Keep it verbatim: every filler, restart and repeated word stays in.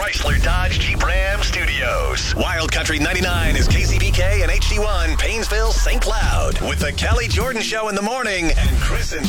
Chrysler Dodge Jeep Ram Studios. Wild Country ninety-nine is K C B K and H D one, Paynesville, Saint Cloud. With the Kelly Jordan Show in the morning and Chris and